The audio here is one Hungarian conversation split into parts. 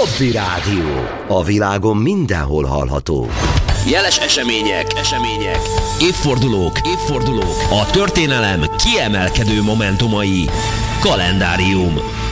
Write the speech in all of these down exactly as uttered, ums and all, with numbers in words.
Hobby Rádió. A világon mindenhol hallható. Jeles események, események, évfordulók, évfordulók, a történelem kiemelkedő momentumai. Kalendárium.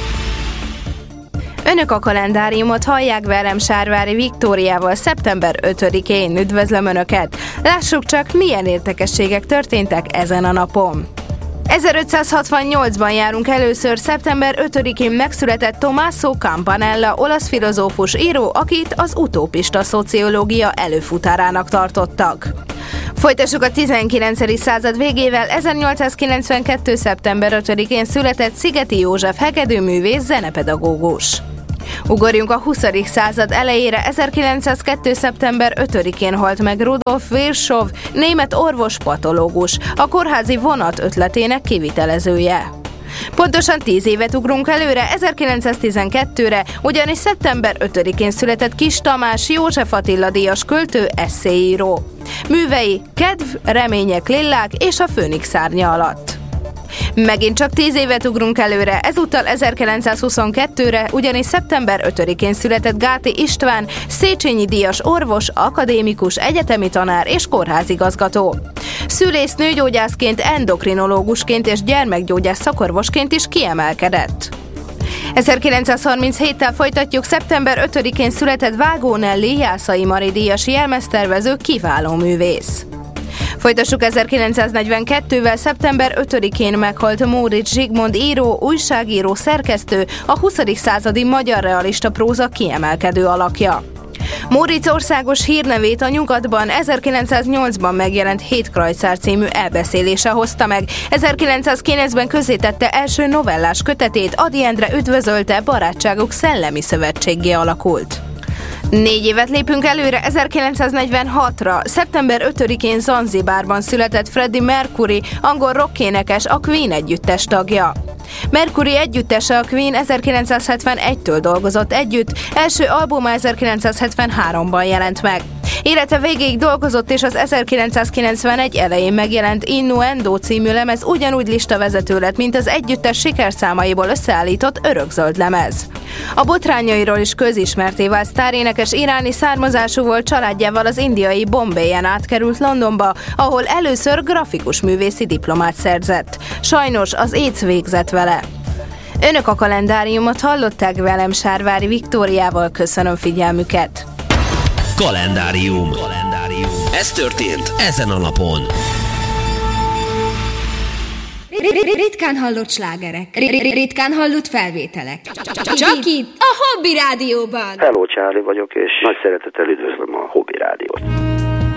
Önök a kalendáriumot hallják, velem Sárvári Viktóriával szeptember ötödikén. Üdvözlöm Önöket! Lássuk csak, milyen érdekességek történtek ezen a napon. ezerötszázhatvannyolcban járunk először. Szeptember ötödikén megszületett Tommaso Campanella, olasz filozófus, író, akit az utópista szociológia előfutárának tartottak. Folytassuk a tizenkilencedik század végével. ezernyolcszázkilencvenkettő. szeptember ötödikén született Szigeti József hegedűművész, zenepedagógus. Ugorjunk a huszadik század elejére. ezerkilencszázkettő. szeptember ötödikén halt meg Rudolf Virchow, német orvos-patológus, a kórházi vonat ötletének kivitelezője. Pontosan tíz évet ugrunk előre, ezerkilencszáztizenkettőre, ugyanis szeptember ötödikén született Kiss Tamás, József Attila díjas költő, esszéíró. Művei: Kedv, Remények, Lillák és a Főnix szárnya alatt. Megint csak tíz évet ugrunk előre, ezúttal ezerkilencszázhuszonkettőre, ugyanis szeptember ötödikén született Gáti István, Széchenyi díjas orvos, akadémikus, egyetemi tanár és kórházigazgató. Szülész, nőgyógyászként, endokrinológusként és gyermekgyógyász szakorvosként is kiemelkedett. ezerkilencszázharminchéttel folytatjuk. Szeptember ötödikén született Vágó Nelly, Jászai Mari díjas jelmeztervező, kiváló művész. Folytassuk ezerkilencszáznegyvenkettővel. Szeptember ötödikén meghalt Móricz Zsigmond, író, újságíró, szerkesztő, a huszadik századi magyar realista próza kiemelkedő alakja. Móricz országos hírnevét a nyugatban ezerkilencszáznyolcban megjelent Hétkrajcár című elbeszélése hozta meg. ezerkilencszázkilencben közzétette első novellás kötetét, Ady Endre üdvözölte, barátságuk szellemi szövetséggé alakult. Négy évet lépünk előre, ezerkilencszáznegyvenhatra. Szeptember ötödikén Zanzibárban született Freddie Mercury, angol rockénekes, a Queen együttes tagja. Mercury együttese, a Queen ezerkilencszázhetvenegytől dolgozott együtt, első albuma ezerkilencszázhetvenháromban jelent meg. Élete végéig dolgozott, és az ezerkilencszázkilencvenegy elején megjelent Innuendo című lemez ugyanúgy listavezető lett, mint az együttes sikerszámaiból összeállított örökzöld lemez. A botrányairól is közismerté vált sztárénekes iráni származású volt, családjával az indiai Bombayen átkerült Londonba, ahol először grafikus művészi diplomát szerzett. Sajnos az AIDS végzett vele. Önök a kalendáriumot hallották, velem Sárvári Viktóriával. Köszönöm figyelmüket! Kalendárium. Kalendárium. Ez történt ezen a napon. Ritkán hallott slágerek, ritkán hallott felvételek. Csak itt, a Hobby Rádióban. Hello, Charlie vagyok, és nagy szeretettel üdvözlöm a Hobby